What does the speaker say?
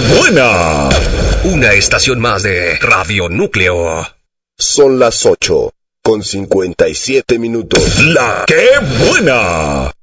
buena! Una estación más de Radio Núcleo. Son las 8:57 minutos. ¡La qué buena!